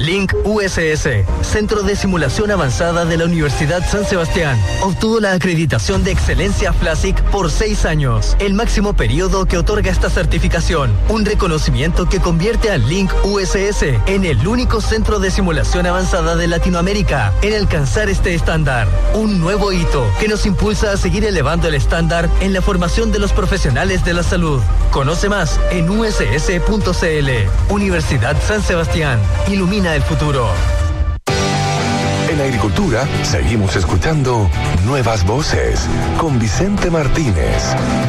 Link USS, Centro de Simulación Avanzada de la Universidad San Sebastián, obtuvo la acreditación de excelencia FLASIC por 6 años, el máximo periodo que otorga esta certificación, un reconocimiento que convierte a Link USS en el único centro de simulación avanzada de Latinoamérica en alcanzar este estándar, un nuevo hito que nos impulsa a seguir elevando el estándar en la formación de los profesionales de la salud. Conoce más en uss.cl. Universidad San Sebastián, ilumina el futuro. En Agricultura seguimos escuchando Nuevas Voces con Vicente Martínez.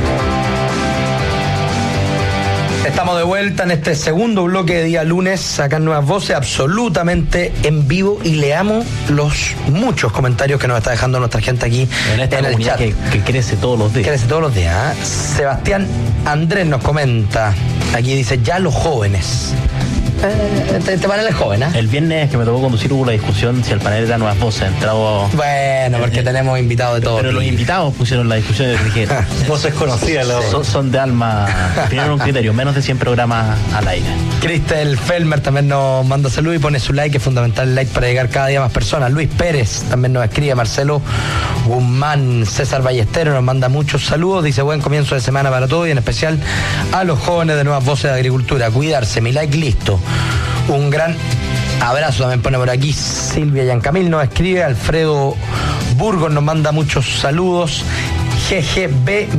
Estamos de vuelta en este segundo bloque de día lunes, acá en Nuevas Voces, absolutamente en vivo, y leamos los muchos comentarios que nos está dejando nuestra gente aquí en esta en el comunidad chat. Que crece todos los días. Crece todos los días, ¿eh? Sebastián Andrés nos comenta, aquí dice, ya los jóvenes. Este panel es joven, ¿eh? El viernes que me tocó conducir hubo la discusión si el panel era Nuevas Voces. Bueno, porque tenemos invitados de todo. Pero los invitados pusieron la discusión y dije, voces conocidas, son de alma, tienen un criterio, menos de 100 programas al aire. Cristel Felmer también nos manda salud y pone su like, es fundamental el like para llegar cada día a más personas. Luis Pérez también nos escribe, Marcelo Guzmán, César Ballesteros nos manda muchos saludos, dice buen comienzo de semana para todos y en especial a los jóvenes de Nuevas Voces de Agricultura. Cuidarse, mi like listo. Un gran abrazo también pone por aquí Silvia Yancamil, nos escribe, Alfredo Burgos nos manda muchos saludos, GGB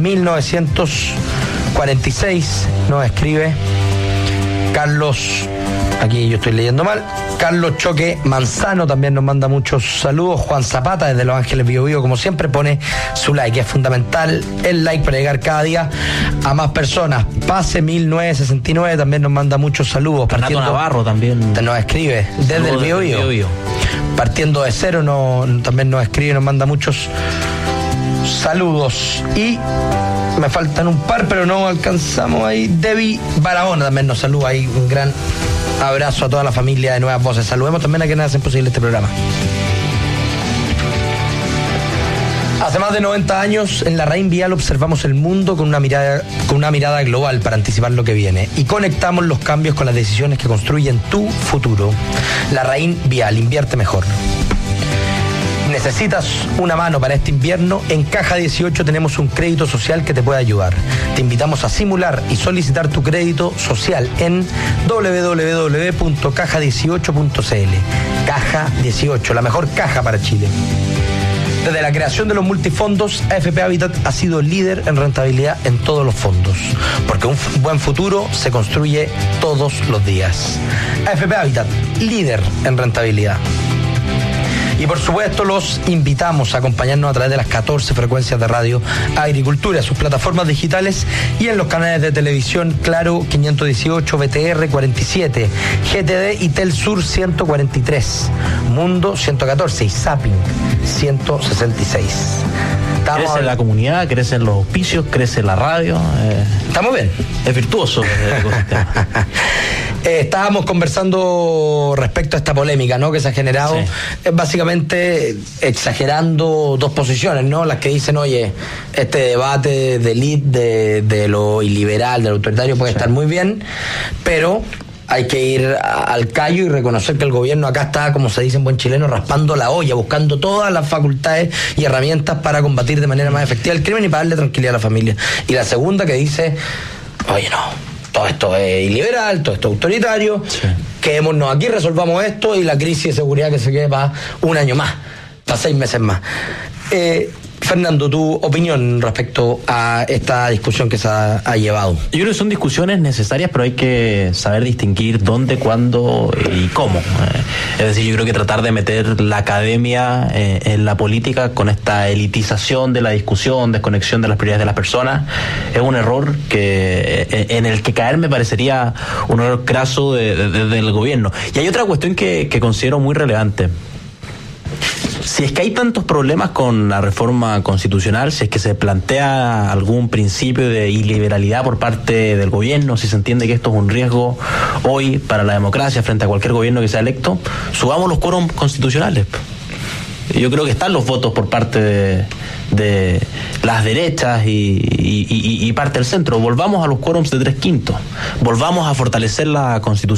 1946 nos escribe, Carlos, aquí yo estoy leyendo mal, Carlos Choque Manzano también nos manda muchos saludos, Juan Zapata desde Los Ángeles Bio Bio, como siempre pone su like, es fundamental el like para llegar cada día a más personas. Pase 1969 también nos manda muchos saludos. Renato Navarro también nos escribe desde el Bio Bio. Partiendo de cero también nos escribe, nos manda muchos saludos. Y me faltan un par, pero no alcanzamos ahí. Debbie Barahona también nos saluda ahí. Un gran abrazo a toda la familia de Nuevas Voces. Saludemos también a quienes hacen posible este programa. Hace más de 90 años, en la Raín Vial observamos el mundo con una mirada global para anticipar lo que viene y conectamos los cambios con las decisiones que construyen tu futuro. La Raín Vial, invierte mejor. ¿Necesitas una mano para este invierno? En Caja 18 tenemos un crédito social que te puede ayudar. Te invitamos a simular y solicitar tu crédito social en www.caja18.cl. Caja 18, la mejor caja para Chile. Desde la creación de los multifondos, AFP Habitat ha sido líder en rentabilidad en todos los fondos, porque un buen futuro se construye todos los días. AFP Habitat, líder en rentabilidad. Y por supuesto los invitamos a acompañarnos a través de las 14 frecuencias de radio Agricultura, sus plataformas digitales y en los canales de televisión Claro 518, BTR 47, GTD y Telsur 143, Mundo 114 y Zapping 166. Crece la comunidad, crecen los auspicios, crece la radio. Estamos bien. Es virtuoso el ecosistema. Estábamos conversando respecto a esta polémica, ¿no?, que se ha generado, sí. Básicamente exagerando dos posiciones, ¿no? Las que dicen, oye, este debate de elite, de lo iliberal, de lo autoritario puede estar muy bien, pero hay que ir al callo y reconocer que el gobierno acá está, como se dice en buen chileno, raspando la olla, buscando todas las facultades y herramientas para combatir de manera más efectiva el crimen y para darle tranquilidad a la familia. Y la segunda que dice, oye, no, todo esto es iliberal, todo esto es autoritario, sí. Quedémonos aquí, resolvamos esto y la crisis de seguridad que se quede para un año más, para 6 meses más. Fernando, tu opinión respecto a esta discusión que se ha llevado. Yo creo que son discusiones necesarias, pero hay que saber distinguir dónde, cuándo y cómo. Es decir, yo creo que tratar de meter la academia en la política con esta elitización de la discusión, desconexión de las prioridades de las personas, es un error en el que caer me parecería un error craso del gobierno. Y hay otra cuestión que considero muy relevante. Si es que hay tantos problemas con la reforma constitucional, si es que se plantea algún principio de iliberalidad por parte del gobierno, si se entiende que esto es un riesgo hoy para la democracia frente a cualquier gobierno que sea electo, subamos los quórums constitucionales. Yo creo que están los votos por parte de las derechas y parte del centro. Volvamos a los quórums de 3/5. Volvamos a fortalecer la Constitución.